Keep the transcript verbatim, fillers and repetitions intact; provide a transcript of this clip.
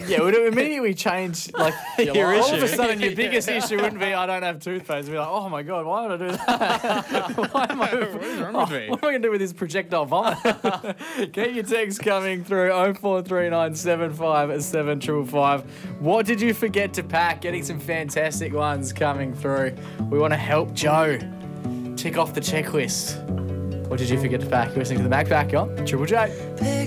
Yeah, would it immediately change like Your all of issue. a sudden your biggest issue wouldn't be I don't have toothpaste. It'd be like, oh my god, why would I do that? why am I, What is wrong with me? What am I going to do with this projectile vomit? Get your text coming through oh four three nine seven five seven five five. What did you forget to pack? Getting some fantastic ones coming through. We want to help Joe tick off the checklist. What did you forget to pack? You're listening to the Mac Pack on Triple J.